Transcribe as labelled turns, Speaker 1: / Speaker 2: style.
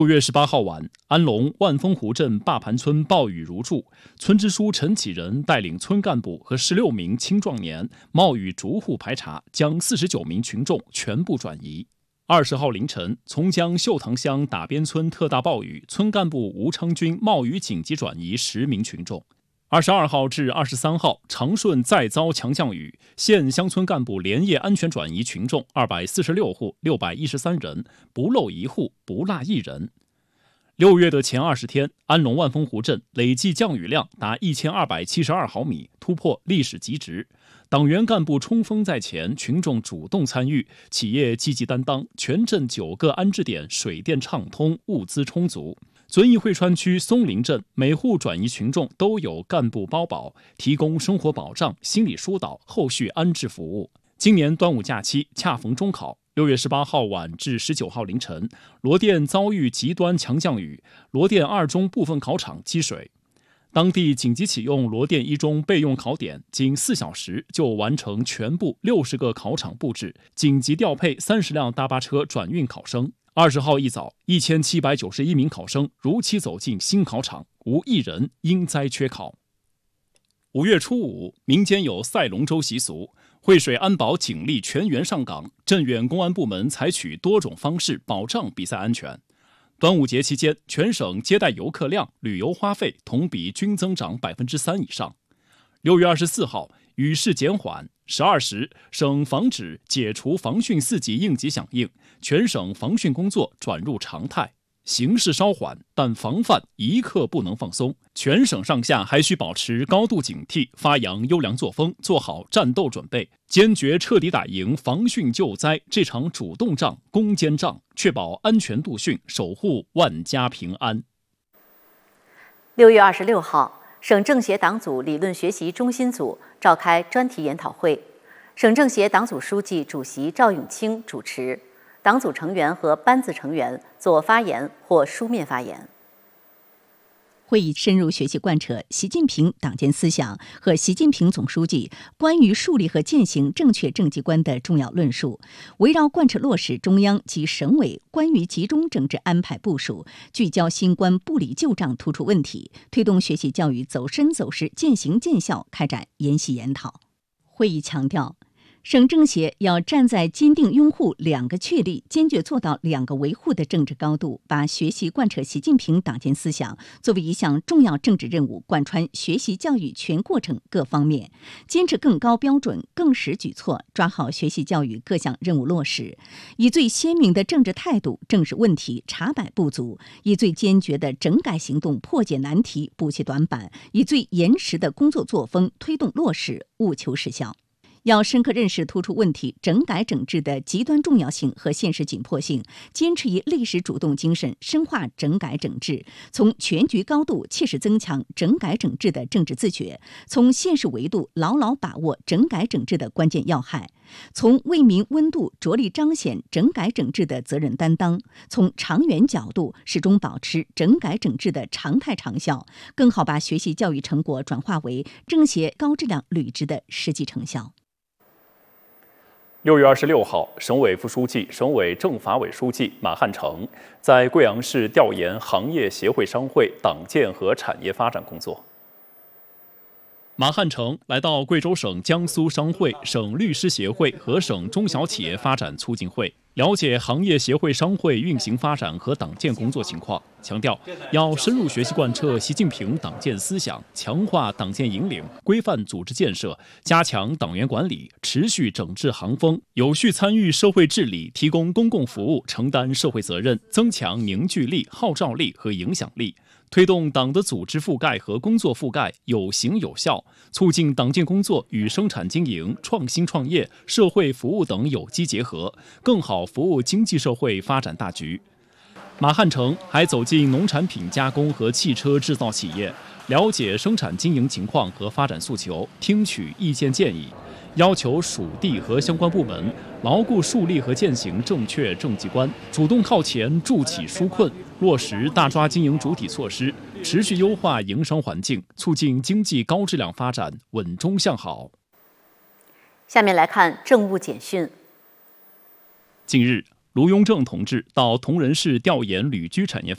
Speaker 1: 6月18号晚，安龙万丰湖镇坝盘村暴雨如注，村支书陈启仁带领村干部和16名青壮年冒雨逐户排查，将49名群众全部转移。20号凌晨，从江秀塘乡打边村特大暴雨，村干部吴昌军冒雨紧急转移10名群众。22号至23号，长顺再遭强降雨，县乡村干部连夜安全转移群众246户613人，不漏一户，不落一人。6月的前20天，安龙万丰湖镇累计降雨量达1272毫米，突破历史极值。党员干部冲锋在前，群众主动参与，企业积极担当，全镇9个安置点水电畅通，物资充足。遵义汇川区松林镇每户转移群众都有干部包保，提供生活保障、心理疏导、后续安置服务。今年端午假期恰逢中考，6月18号晚至19号凌晨，罗店遭遇极端强降雨，罗店2中部分考场积水。当地紧急启用罗店1中备用考点，仅4小时就完成全部60个考场布置，紧急调配30辆大巴车转运考生。20号一早，1791名考生如期走进新考场，无一人因灾缺考。5月初5，民间有赛龙舟习俗，惠水安保警力全员上岗，镇远公安部门采取多种方式保障比赛安全。端午节期间，全省接待游客量、旅游花费同比均增长3%以上。6月24号，雨势减缓，12时，省防止解除防汛4级应急响应，全省防汛工作转入常态。形势稍缓，但防范一刻不能放松。全省上下还需保持高度警惕，发扬优良作风，做好战斗准备，坚决彻底打赢防汛救灾这场主动仗、攻坚仗，确保安全度汛，守护万家平安。
Speaker 2: 6月26号，省政协党组理论学习中心组召开专题研讨会，省政协党组书记、主席赵永清主持。党组成员和班子成员做发言或书面发言。
Speaker 3: 会议深入学习贯彻习近平党建思想和习近平总书记关于树立和践行正确政绩观的重要论述，围绕贯彻落实中央及省委关于集中政治安排部署，聚焦新冠不理旧账突出问题，推动学习教育走深走实、见行见效，开展研习研讨。会议强调，省政协要站在坚定拥护2个确立、坚决做到2个维护的政治高度，把学习贯彻习近平党建思想作为一项重要政治任务，贯穿学习教育全过程各方面，坚持更高标准、更实举措，抓好学习教育各项任务落实，以最鲜明的政治态度正视问题、查摆不足，以最坚决的整改行动破解难题、补齐短板，以最严实的工作作风推动落实，务求实效。要深刻认识突出问题整改整治的极端重要性和现实紧迫性，坚持以历史主动精神深化整改整治，从全局高度切实增强整改整治的政治自觉，从现实维度牢牢把握整改整治的关键要害，从为民温度着力彰显整改整治的责任担当，从长远角度始终保持整改整治的常态长效，更好把学习教育成果转化为政协高质量履职的实际成效。
Speaker 1: 6月26号，省委副书记、省委政法委书记马汉成在贵阳市调研行业协会商会党建和产业发展工作。马汉成来到贵州省江苏商会、省律师协会和省中小企业发展促进会，了解行业协会商会运行发展和党建工作情况，强调要深入学习贯彻习近平党建思想，强化党建引领，规范组织建设，加强党员管理，持续整治行风，有序参与社会治理，提供公共服务，承担社会责任，增强凝聚力、号召力和影响力，推动党的组织覆盖和工作覆盖有形有效，促进党建工作与生产经营、创新创业、社会服务等有机结合，更好服务经济社会发展大局。马汉成还走进农产品加工和汽车制造企业，了解生产经营情况和发展诉求，听取意见建议，要求属地和相关部门牢固树立和践行正确政绩观，主动靠前助企纾困，落实大抓经营主体措施，持续优化营商环境，促进经济高质量发展稳中向好。
Speaker 2: 下面来看政务简讯。
Speaker 1: 近日，卢雍正同志到铜仁市调研旅居产业发展。